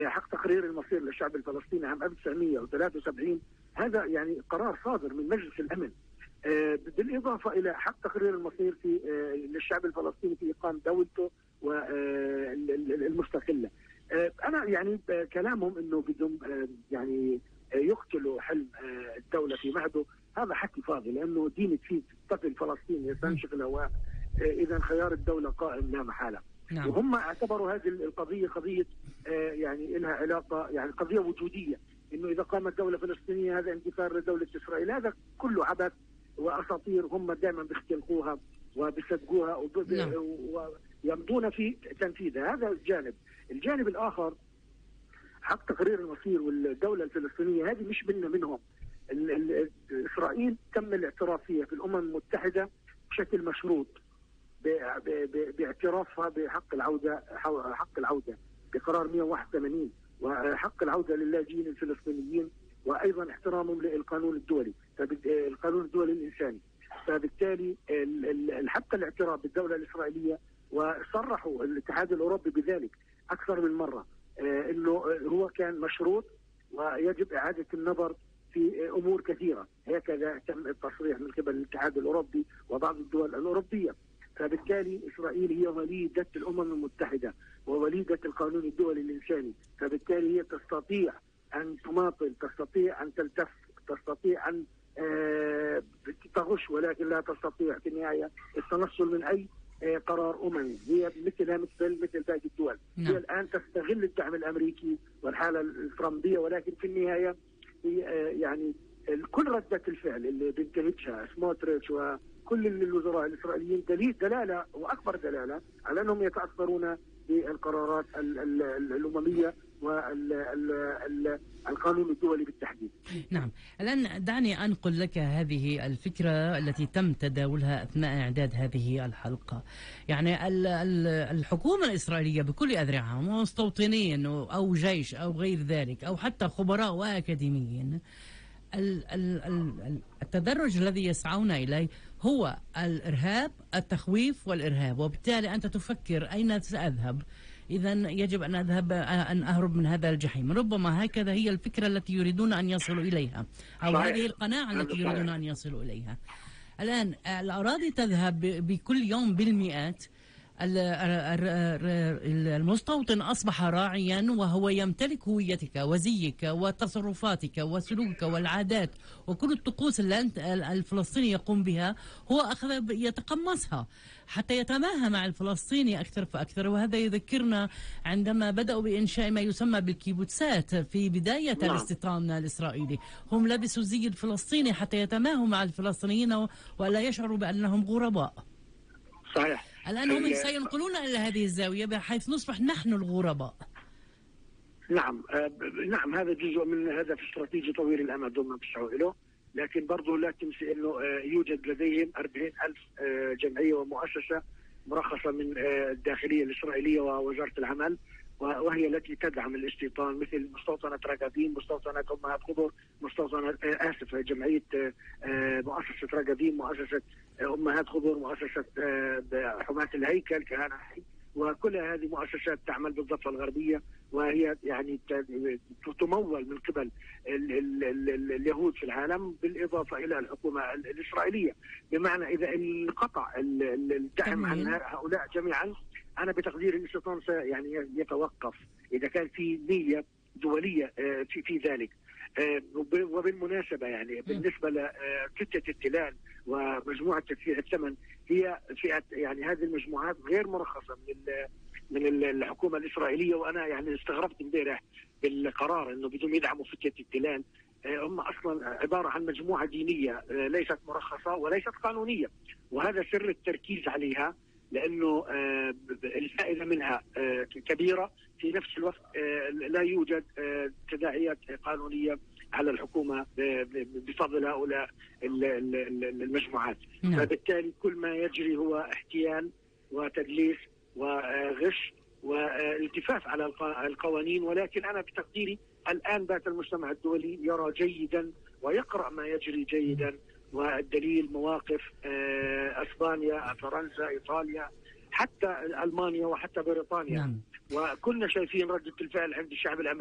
حق تقرير المصير للشعب الفلسطيني عام 1973. هذا يعني قرار صادر من مجلس الأمن، بالإضافة إلى حق تقرير المصير في للشعب الفلسطيني في إقامة دولته والمستقلة. أنا يعني كلامهم إنه بدهم يعني يقتلوا حلم الدولة في مهده، هذا حكي فاضي، لأنه دين في طفل فلسطيني يستنشق الهواء، إذا خيار الدولة قائم لا محالة. نعم. وهم اعتبروا هذه القضية قضية يعني لها علاقة، يعني قضية وجودية، إنه إذا قامت دولة فلسطينية هذا انتصار لدولة إسرائيل. هذا كله عبث وأساطير هم دائما بيختلقوها وبيصدقوها ويمضون في تنفيذها. هذا الجانب الآخر حق تقرير المصير والدولة الفلسطينية، هذه مش منهم. إسرائيل تم الاعتراف فيها في الأمم المتحدة بشكل مشروط، باعترافها بحق العودة بقرار 181، وحق العودة للاجئين الفلسطينيين، وأيضا احترامهم للقانون الدولي، القانون الدولي الإنساني. فبالتالي حتى الاعتراف بالدولة الإسرائيلية، وصرحوا الاتحاد الأوروبي بذلك أكثر من مرة، إنه هو كان مشروط ويجب إعادة النظر في أمور كثيرة. هكذا تم التصريح من قبل الاتحاد الأوروبي وبعض الدول الأوروبية. فبالتالي إسرائيل هي وليدة الأمم المتحدة ووليدة القانون الدولي الإنساني، فبالتالي هي تستطيع أن تماطل، تستطيع أن تلتف، تستطيع أن تغش، ولكن لا تستطيع في النهاية التنصل من أي قرار أممي. هي مثل باقي الدول. هي الآن تستغل الدعم الأمريكي والحالة الترامبية، ولكن في النهاية هي يعني كل ردة الفعل اللي بينتهجها سموتريتش وكل الوزراء الإسرائيليين دلالة وأكبر دلالة على أنهم يتأثرون بالقرارات الأممية والقانون الدولي بالتحديد. نعم. الآن دعني أنقل لك هذه الفكرة التي تم تداولها أثناء إعداد هذه الحلقة. يعني الحكومة الإسرائيلية بكل أذرعها، مستوطنين أو جيش أو غير ذلك، أو حتى خبراء وأكاديميين، التدرج الذي يسعون إليه هو الإرهاب، التخويف والإرهاب. وبالتالي أنت تفكر أين سأذهب؟ إذا يجب أن أن أهرب من هذا الجحيم. ربما هكذا هي الفكرة التي يريدون أن يصلوا إليها، أو هذه القناعة التي يريدون أن يصلوا إليها. الآن الأراضي تذهب بكل يوم بالمئات. المستوطن أصبح راعيا، وهو يمتلك هويتك وزيك وتصرفاتك وسلوكك والعادات وكل الطقوس اللي الفلسطيني يقوم بها، هو أخذ يتقمصها حتى يتماهى مع الفلسطيني أكثر فأكثر. وهذا يذكرنا عندما بدأوا بإنشاء ما يسمى بالكيبوتسات في بداية الاستيطان الإسرائيلي، هم لبسوا زي الفلسطيني حتى يتماهوا مع الفلسطينيين ولا يشعروا بأنهم غرباء. صحيح. الآن هم سينقلون إلى هذه الزاوية بحيث نصبح نحن الغرباء. نعم هذا جزء من هدف استراتيجي طويل الأمد هم بيسعوا له، لكن برضه لا تنسي أنه يوجد لديهم 40,000 جمعية ومؤسسة مرخصة من الداخلية الإسرائيلية ووزارة العمل، وهي التي تدعم الاستيطان، مثل مستوطنة رقابين، مستوطنة أمهات خضر، مستوطنة جمعية مؤسسة رقابين، مؤسسة أمهات خضر، مؤسسة حماة الهيكل كهانة حي، وكل هذه مؤسسات تعمل بالضفة الغربية، وهي يعني تمول من قبل اليهود في العالم، بالإضافة إلى الحكومة الإسرائيلية. بمعنى إذا انقطع الدعم عن هؤلاء جميعا، أنا بتقدير الاستيطان يعني يتوقف إذا كان في نية دولية في ذلك. وبالمناسبة يعني بالنسبة لكتلة التلال ومجموعة تدفيع الثمن، هي فئة يعني هذه المجموعات غير مرخصة من الحكومة الإسرائيلية. وأنا يعني استغربت امبارح بالقرار إنه بدهم يدعموا فتية التلال. هم أصلا عبارة عن مجموعة دينية ليست مرخصة وليست قانونية، وهذا سر التركيز عليها، لأنه الفائدة منها كبيرة، في نفس الوقت لا يوجد تداعيات قانونية على الحكومة بفضل هؤلاء المجموعات. فبالتالي كل ما يجري هو احتيال وتدليس وغش والتفاف على القوانين. ولكن أنا بتقديري الآن بات المجتمع الدولي يرى جيدا ويقرأ ما يجري جيدا، والدليل مواقف اسبانيا، فرنسا، ايطاليا، حتى المانيا وحتى بريطانيا. وكنا شايفين ردة الفعل عند الشعب الأمريكي